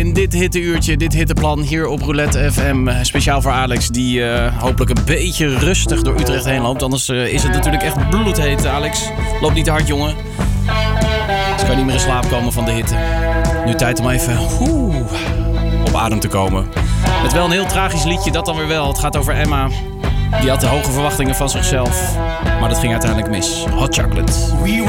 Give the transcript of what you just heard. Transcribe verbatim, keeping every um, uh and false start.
in dit hitteuurtje, dit hitteplan hier op Roulette F M. Speciaal voor Alex, die uh, hopelijk een beetje rustig door Utrecht heen loopt. Anders uh, is het natuurlijk echt bloedheet, Alex. Loop niet te hard, jongen. Dus kan je niet meer in slaap komen van de hitte. Nu tijd om even oeh, op adem te komen. Met wel een heel tragisch liedje, dat dan weer wel. Het gaat over Emma. Die had de hoge verwachtingen van zichzelf. Maar dat ging uiteindelijk mis. Hot Chocolate. We